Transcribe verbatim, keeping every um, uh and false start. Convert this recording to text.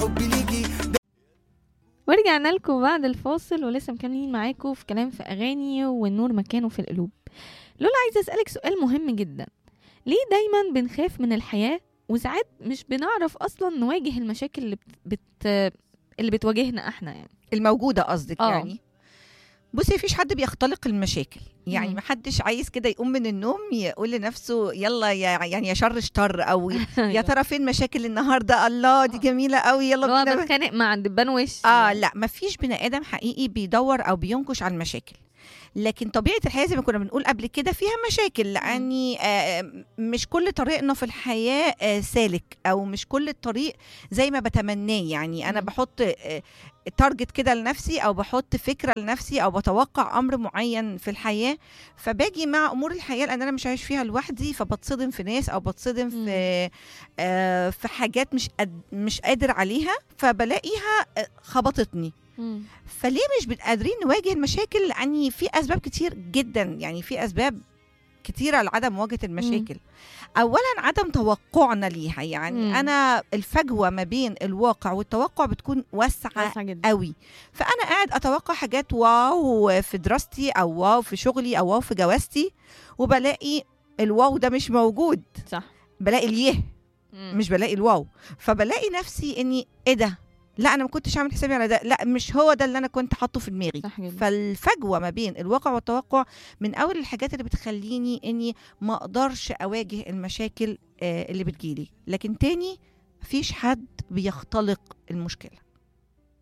حبي ليكي. ورجعنا لكم بعد الفاصل ولسه مكملين معاكم في كلام في أغاني والنور مكانه في القلوب. لولا عايزة أسألك سؤال مهم جدا، ليه دايما بنخاف من الحياة وساعات مش بنعرف أصلا نواجه المشاكل اللي بت... بت... اللي بتواجهنا احنا يعني الموجودة قصدك آه. يعني. بصي مفيش حد بيختلق المشاكل، يعني مم. محدش عايز كده يقوم من النوم يقول لنفسه يلا يا يعني يا شر شطر، او يا ترى فين مشاكل النهارده، الله دي جميله قوي يلا لو بينا. بتخانق مع الدبان وش اه يعني. لا، مفيش بني ادم حقيقي بيدور او بينكش على المشاكل، لكن طبيعه الحياه زي ما كنا بنقول قبل كده فيها مشاكل، لاني آه مش كل طريقنا في الحياه آه سالك، او مش كل الطريق زي ما بتمناه. يعني انا مم. بحط آه تارجت كده لنفسي، او بحط فكره لنفسي، او بتوقع امر معين في الحياه، فباجي مع امور الحياه لان انا مش عايش فيها لوحدي، فبتصدم في ناس او بتصدم مم. في آه في حاجات مش قد مش قادر عليها، فبلاقيها آه، خبطتني. مم. فليه مش قادرين نواجه المشاكل؟ يعني في اسباب كتير جدا، يعني في اسباب كتيره لعدم مواجهه المشاكل. اولا عدم توقعنا ليها، يعني مم. انا الفجوه ما بين الواقع والتوقع بتكون واسعه واسعة جدا. قوي، فانا قاعد اتوقع حاجات واو في دراستي، او واو في شغلي، او واو في جوازتي، وبلاقي الواو ده مش موجود، صح. بلاقي اليه مم. مش بلاقي الواو، فبلاقي نفسي اني ايه ده، لا انا ما كنتش عامل حسابي على ده، لا مش هو ده اللي انا كنت حاطه في دماغي. صح جدا. فالفجوه ما بين الواقع والتوقع من اول الحاجات اللي بتخليني اني ما اقدرش اواجه المشاكل آه، اللي بتجيلي. لكن تاني، مفيش حد بيختلق المشكله،